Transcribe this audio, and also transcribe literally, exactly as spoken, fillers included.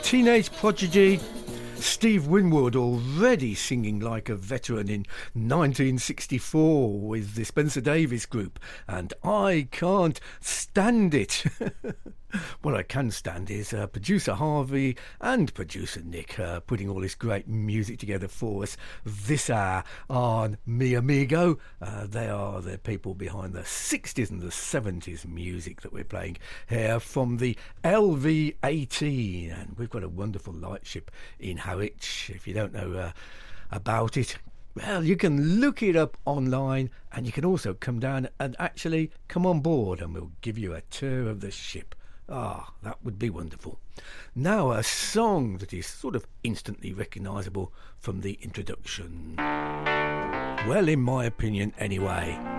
Teenage Prodigy, Steve Winwood, already singing like a veteran in nineteen sixty-four with the Spencer Davis Group, and I Can't Stand It. What I can stand is uh, producer Harvey and producer Nick uh, putting all this great music together for us this hour on Mi Amigo. Uh, they are the people behind the sixties and the seventies music that we're playing here from the L V eighteen, and we've got a wonderful lightship in Harwich. If you don't know uh, about it, well, you can look it up online, and you can also come down and actually come on board, and we'll give you a tour of the ship. Ah, that would be wonderful. Now a song that is sort of instantly recognisable from the introduction. Well, in my opinion anyway.